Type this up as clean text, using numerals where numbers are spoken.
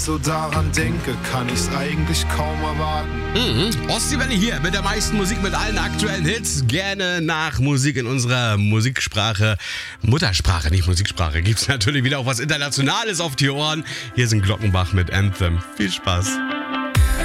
So daran denke, kann ich's eigentlich kaum erwarten. Ostseewelle hier mit der meisten Musik, mit allen aktuellen Hits. Gerne nach Musik in unserer Musiksprache, Muttersprache, nicht Musiksprache. Gibt's natürlich wieder auch was Internationales auf die Ohren. Hier sind Glockenbach mit Anthem. Viel Spaß.